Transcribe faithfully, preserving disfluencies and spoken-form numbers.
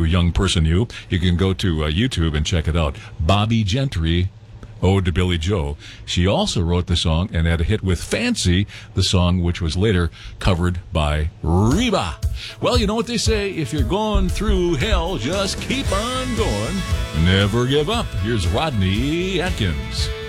young person you, you can go to uh, YouTube and check it out. Bobby Gentry, Ode to Billy Joe. She also wrote the song and had a hit with Fancy, the song which was later covered by Reba. Well, you know what they say, if you're going through hell, just keep on going. Never give up. Here's Rodney Atkins.